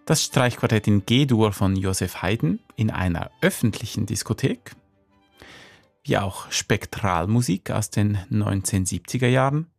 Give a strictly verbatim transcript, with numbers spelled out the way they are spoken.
Das Streichquartett in G-Dur von Joseph Haydn in einer öffentlichen Diskothek, wie auch Spektralmusik aus den neunzehnhundertsiebziger Jahren